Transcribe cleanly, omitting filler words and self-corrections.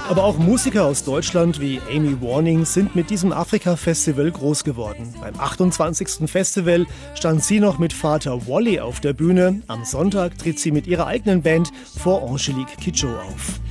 Aber auch Musiker aus Deutschland wie Amy Warning sind mit diesem Afrika-Festival groß geworden. Beim 28. Festival stand sie noch mit Vater Wally auf der Bühne. Am Sonntag tritt sie mit ihrer eigenen Band vor Angelique Kidjo auf.